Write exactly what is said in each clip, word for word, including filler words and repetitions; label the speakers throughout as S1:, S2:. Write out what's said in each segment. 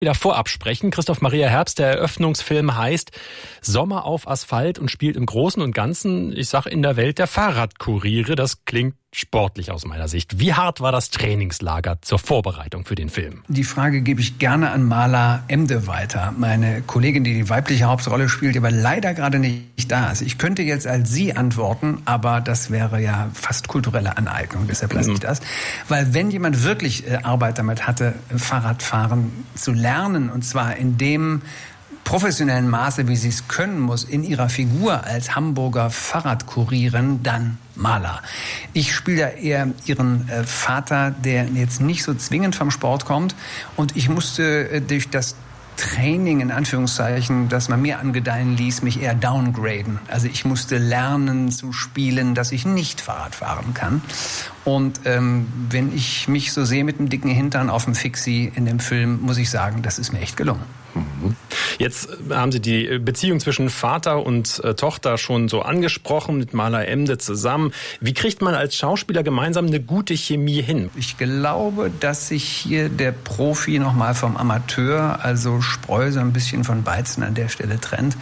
S1: wieder vorab sprechen. Christoph Maria Herbst, der Eröffnungsfilm heißt Sommer auf Asphalt und spielt im Großen und Ganzen, ich sag, in der Welt der Fahrradkuriere. Das klingt sportlich aus meiner Sicht. Wie hart war das Trainingslager zur Vorbereitung für den Film?
S2: Die Frage gebe ich gerne an Mala Emde weiter, meine Kollegin, die die weibliche Hauptrolle spielt, die aber leider gerade nicht da ist. Ich könnte jetzt als sie antworten, aber das wäre ja fast kulturelle Aneignung, deshalb lasse ich das. Weil wenn jemand wirklich äh, Arbeit damit hatte, Fahrradfahren zu lernen, und zwar in dem professionellen Maße, wie sie es können muss, in ihrer Figur als Hamburger Fahrradkurierin, dann Mala. Ich spiele ja eher ihren äh, Vater, der jetzt nicht so zwingend vom Sport kommt, und ich musste äh, durch das Training, in Anführungszeichen, das man mir angedeihen ließ, mich eher downgraden. Also ich musste lernen zu spielen, dass ich nicht Fahrrad fahren kann. Und ähm, wenn ich mich so sehe mit dem dicken Hintern auf dem Fixie in dem Film, muss ich sagen, das ist mir echt gelungen.
S1: Jetzt haben Sie die Beziehung zwischen Vater und äh, Tochter schon so angesprochen, mit Mala Emde zusammen. Wie kriegt man als Schauspieler gemeinsam eine gute Chemie hin?
S2: Ich glaube, dass sich hier der Profi nochmal vom Amateur, also Spreu, so ein bisschen von Weizen an der Stelle trennt.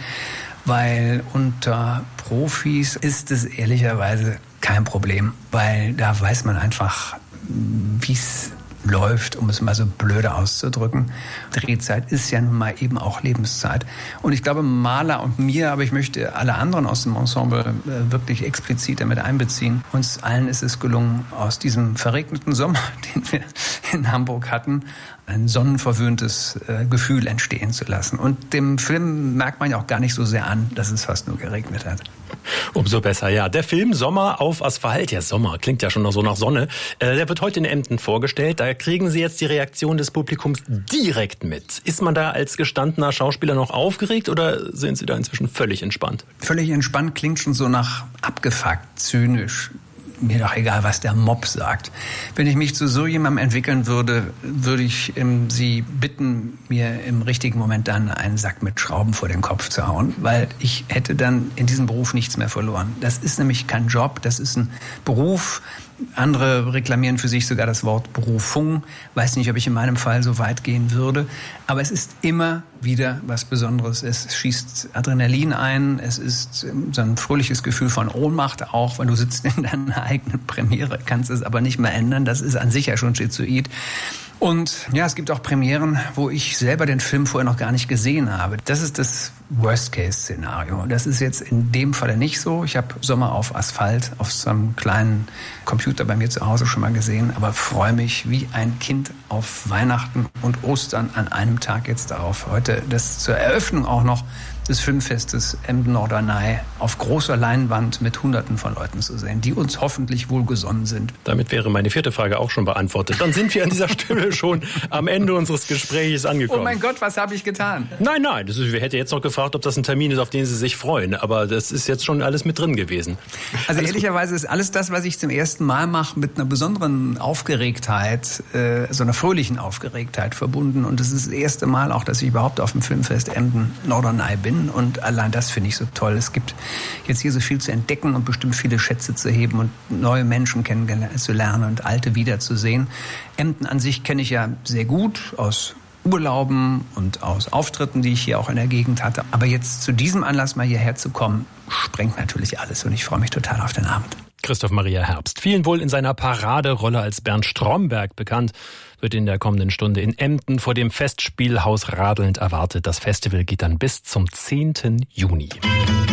S2: Weil unter Profis ist es ehrlicherweise kein Problem. Weil da weiß man einfach, wie es läuft, um es mal so blöde auszudrücken. Drehzeit ist ja nun mal eben auch Lebenszeit. Und ich glaube, Mala und mir, aber ich möchte alle anderen aus dem Ensemble äh, wirklich explizit damit einbeziehen. Uns allen ist es gelungen, aus diesem verregneten Sommer, den wir in Hamburg hatten, ein sonnenverwöhntes äh, Gefühl entstehen zu lassen. Und dem Film merkt man ja auch gar nicht so sehr an, dass es fast nur geregnet hat.
S1: Umso besser, ja. Der Film Sommer auf Asphalt, ja, Sommer klingt ja schon noch so nach Sonne, äh, der wird heute in Emden vorgestellt. Da kriegen Sie jetzt die Reaktion des Publikums direkt mit. Ist man da als gestandener Schauspieler noch aufgeregt oder sind Sie da inzwischen völlig entspannt?
S2: Völlig entspannt klingt schon so nach abgefuckt, zynisch. Mir doch egal, was der Mob sagt. Wenn ich mich zu so jemandem entwickeln würde, würde ich ähm, Sie bitten, mir im richtigen Moment dann einen Sack mit Schrauben vor den Kopf zu hauen, weil ich hätte dann in diesem Beruf nichts mehr verloren. Das ist nämlich kein Job, das ist ein Beruf. Andere reklamieren für sich sogar das Wort Berufung. Weiß nicht, ob ich in meinem Fall so weit gehen würde. Aber es ist immer wieder was Besonderes. Es schießt Adrenalin ein. Es ist so ein fröhliches Gefühl von Ohnmacht auch, weil du sitzt in deiner eigenen Premiere, kannst es aber nicht mehr ändern. Das ist an sich ja schon schizoid. Und ja, es gibt auch Premieren, wo ich selber den Film vorher noch gar nicht gesehen habe. Das ist das Worst-Case-Szenario. Das ist jetzt in dem Falle nicht so. Ich habe Sommer auf Asphalt auf so einem kleinen Computer bei mir zu Hause schon mal gesehen, aber freue mich wie ein Kind auf Weihnachten und Ostern an einem Tag jetzt darauf. Heute das zur Eröffnung auch noch des Filmfestes Emden-Norderney auf großer Leinwand mit Hunderten von Leuten zu sehen, die uns hoffentlich wohlgesonnen sind.
S1: Damit wäre meine vierte Frage auch schon beantwortet. Dann sind wir an dieser Stelle schon am Ende unseres Gesprächs angekommen.
S2: Oh mein Gott, was habe ich getan?
S1: Nein, nein, das ist, wir hätten jetzt noch gefragt, ob das ein Termin ist, auf den Sie sich freuen. Aber das ist jetzt schon alles mit drin gewesen.
S2: Also
S1: alles
S2: ehrlicherweise ist alles das, was ich zum ersten Mal mache, mit einer besonderen Aufgeregtheit, äh, so einer fröhlichen Aufgeregtheit verbunden. Und es ist das erste Mal auch, dass ich überhaupt auf dem Filmfest Emden-Norderney bin. Und allein das finde ich so toll. Es gibt jetzt hier so viel zu entdecken und bestimmt viele Schätze zu heben und neue Menschen kennenzulernen und alte wiederzusehen. Emden an sich kenne ich ja sehr gut aus Urlauben und aus Auftritten, die ich hier auch in der Gegend hatte. Aber jetzt zu diesem Anlass mal hierher zu kommen, sprengt natürlich alles. Und ich freue mich total auf den Abend.
S1: Christoph Maria Herbst, vielen wohl in seiner Paraderolle als Bernd Stromberg bekannt, wird in der kommenden Stunde in Emden vor dem Festspielhaus radelnd erwartet. Das Festival geht dann bis zum zehnten Juni.